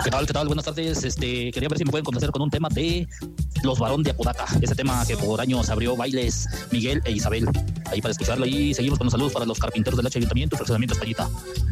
¿Qué tal? ¿Qué tal? Buenas tardes. Quería ver si me pueden complacer con un tema de Los Varón de Apodaca. Ese tema que por años abrió bailes Miguel e Isabel. Ahí para escucharlo y seguimos con los saludos para los carpinteros del H Ayuntamiento y Fraccionamiento Españita.